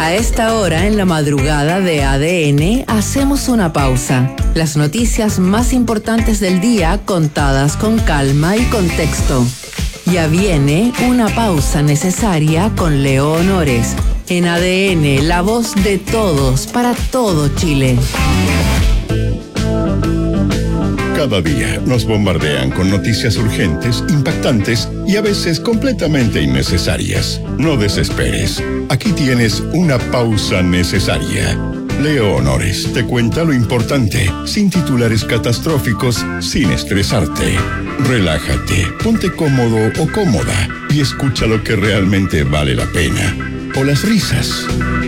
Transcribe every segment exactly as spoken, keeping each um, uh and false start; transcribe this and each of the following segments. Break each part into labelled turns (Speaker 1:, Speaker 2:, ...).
Speaker 1: A esta hora, en la madrugada de A D N, hacemos una pausa. Las noticias más importantes del día contadas con calma y contexto. Ya viene una pausa necesaria con Leo Honores. En A D N, la voz de todos para todo Chile.
Speaker 2: Cada día nos bombardean con noticias urgentes, impactantes y a veces completamente innecesarias. No desesperes. Aquí tienes una pausa necesaria. Leo Honores te cuenta lo importante, sin titulares catastróficos, sin estresarte. Relájate, ponte cómodo o cómoda y escucha lo que realmente vale la pena. O las risas.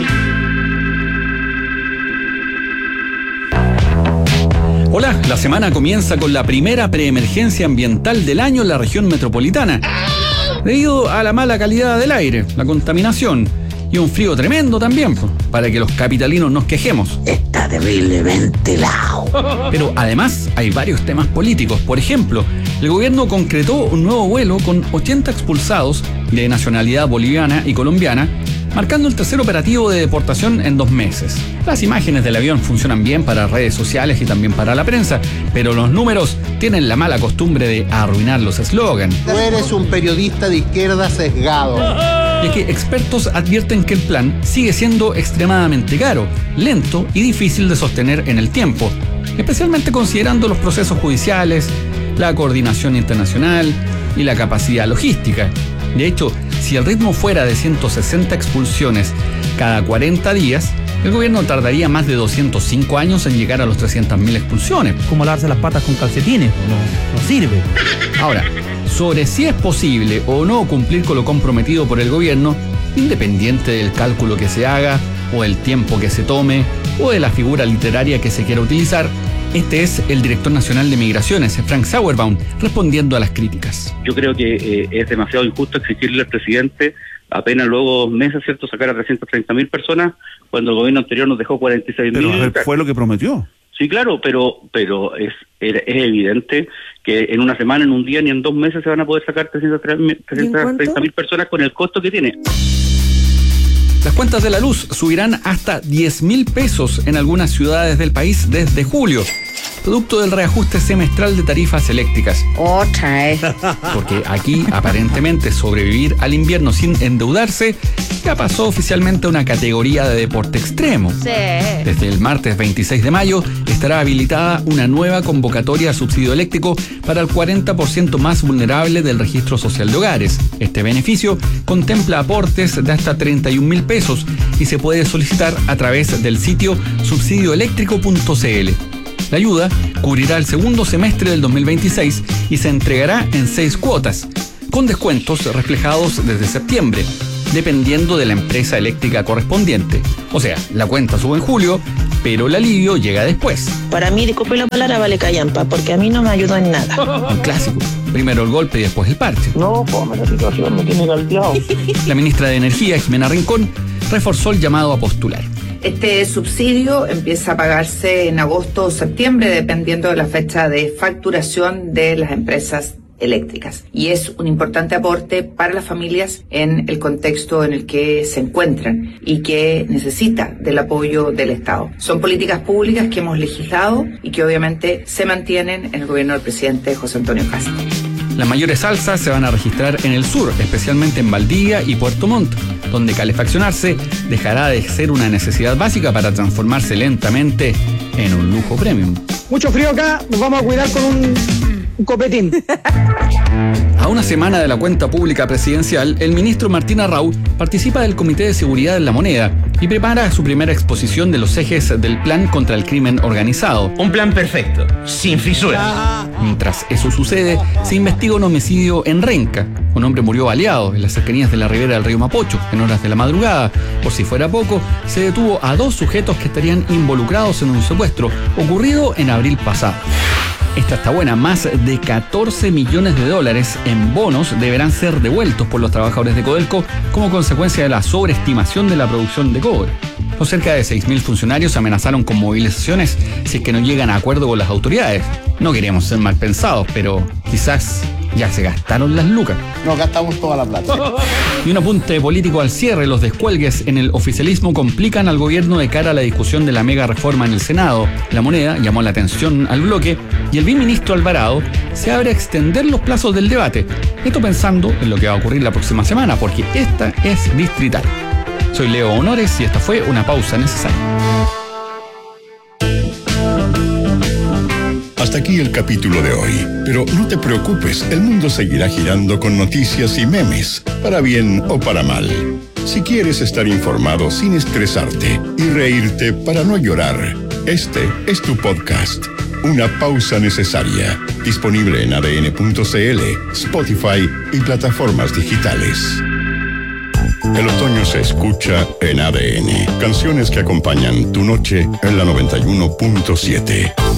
Speaker 3: Hola, la semana comienza con la primera preemergencia ambiental del año en la región metropolitana, debido a la mala calidad del aire, la contaminación y un frío tremendo también, para que los capitalinos nos quejemos.
Speaker 4: Está terriblemente helado.
Speaker 3: Pero además hay varios temas políticos. Por ejemplo, el gobierno concretó un nuevo vuelo con ochenta expulsados de nacionalidad boliviana y colombiana, marcando el tercer operativo de deportación en dos meses. Las imágenes del avión funcionan bien para redes sociales y también para la prensa, pero los números tienen la mala costumbre de arruinar los eslogans.
Speaker 5: Tú eres un periodista de izquierda sesgado.
Speaker 3: Y es que expertos advierten que el plan sigue siendo extremadamente caro, lento y difícil de sostener en el tiempo, especialmente considerando los procesos judiciales, la coordinación internacional y la capacidad logística. De hecho, si el ritmo fuera de ciento sesenta expulsiones cada cuarenta días, el gobierno tardaría más de doscientos cinco años en llegar a los trescientas mil expulsiones.
Speaker 6: Como lavarse las patas con calcetines, no, no sirve.
Speaker 3: Ahora, sobre si es posible o no cumplir con lo comprometido por el gobierno, independiente del cálculo que se haga, o del tiempo que se tome, o de la figura literaria que se quiera utilizar, este es el director nacional de Migraciones, Frank Sauerbaum, respondiendo a las críticas.
Speaker 7: Yo creo que eh, es demasiado injusto exigirle al presidente apenas luego dos meses, ¿cierto?, sacar a trescientas treinta mil personas cuando el gobierno anterior nos dejó cuarenta y seis mil.
Speaker 8: Pero a ver, fue lo que prometió.
Speaker 7: Sí, claro, pero pero es, es evidente que en una semana, en un día, ni en dos meses se van a poder sacar trescientas treinta mil personas con el costo que tiene.
Speaker 3: Las cuentas de la luz subirán hasta diez mil pesos en algunas ciudades del país desde julio, producto del reajuste semestral de tarifas eléctricas.
Speaker 4: Otra vez.
Speaker 3: Porque aquí, aparentemente, sobrevivir al invierno sin endeudarse ya pasó oficialmente a una categoría de deporte extremo.
Speaker 4: Sí.
Speaker 3: Desde el martes veintiséis de mayo estará habilitada una nueva convocatoria a subsidio eléctrico para el cuarenta por ciento más vulnerable del registro social de hogares. Este beneficio contempla aportes de hasta treinta y un mil pesos y se puede solicitar a través del sitio subsidio eléctrico punto c l. La ayuda cubrirá el segundo semestre del dos mil veintiséis y se entregará en seis cuotas, con descuentos reflejados desde septiembre, dependiendo de la empresa eléctrica correspondiente. O sea, la cuenta sube en julio, pero el alivio llega después.
Speaker 9: Para mí, disculpe la palabra, vale callampa, porque a mí no me ayudó en nada.
Speaker 3: Un clásico. Primero el golpe y después el parche.
Speaker 5: No, como la situación me tiene caldeado.
Speaker 3: La ministra de Energía, Jimena Rincón, reforzó el llamado a postular.
Speaker 10: Este subsidio empieza a pagarse en agosto o septiembre, dependiendo de la fecha de facturación de las empresas eléctricas. Y es un importante aporte para las familias en el contexto en el que se encuentran y que necesita del apoyo del Estado. Son políticas públicas que hemos legislado y que obviamente se mantienen en el gobierno del presidente José Antonio Kast.
Speaker 3: Las mayores alzas se van a registrar en el sur, especialmente en Valdivia y Puerto Montt, donde calefaccionarse dejará de ser una necesidad básica para transformarse lentamente en un lujo premium.
Speaker 6: Mucho frío acá, nos vamos a cuidar con un, un copetín.
Speaker 3: A una semana de la cuenta pública presidencial, el ministro Martín Arrau participa del Comité de Seguridad de la Moneda y prepara su primera exposición de los ejes del plan contra el crimen organizado.
Speaker 11: Un plan perfecto, sin fisuras.
Speaker 3: Mientras eso sucede, se investiga un homicidio en Renca. Un hombre murió baleado en las cercanías de la ribera del río Mapocho en horas de la madrugada. Por si fuera poco, se detuvo a dos sujetos que estarían involucrados en un secuestro ocurrido en abril pasado. Esta está buena, más de catorce millones de dólares en bonos deberán ser devueltos por los trabajadores de Codelco como consecuencia de la sobreestimación de la producción de cobre. Los cerca de seis mil funcionarios amenazaron con movilizaciones si es que no llegan a acuerdo con las autoridades. No queremos ser mal pensados, pero quizás ya se gastaron las lucas.
Speaker 5: Nos gastamos toda la plata.
Speaker 3: Y un apunte político al cierre: los descuelgues en el oficialismo complican al gobierno de cara a la discusión de la mega reforma en el Senado. La Moneda llamó la atención al bloque y el viceministro Alvarado se abre a extender los plazos del debate. Esto pensando en lo que va a ocurrir la próxima semana, porque esta es distrital. Soy Leo Honores y esta fue una pausa necesaria.
Speaker 2: Hasta aquí el capítulo de hoy, pero no te preocupes, el mundo seguirá girando con noticias y memes, para bien o para mal. Si quieres estar informado sin estresarte y reírte para no llorar, este es tu podcast, Una Pausa Necesaria, disponible en A D N punto C L, Spotify y plataformas digitales. El otoño se escucha en A D N, canciones que acompañan tu noche en la noventa y uno punto siete.